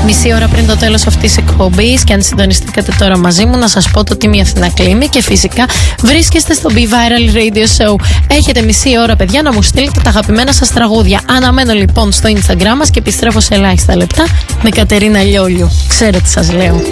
Μισή ώρα πριν το τέλος αυτής της εκπομπής, και αν συντονιστήκατε τώρα μαζί μου, να σας πω το Τίμη Αθηνά κλείνει. Και φυσικά βρίσκεστε στο Be Viral Radio Show. Έχετε μισή ώρα, παιδιά, να μου στείλετε τα αγαπημένα σας τραγούδια. Αναμένω λοιπόν στο Instagram μας και επιστρέφω σε ελάχιστα λεπτά με Κατερίνα Λιόλιου. Ξέρετε τι σας λέω.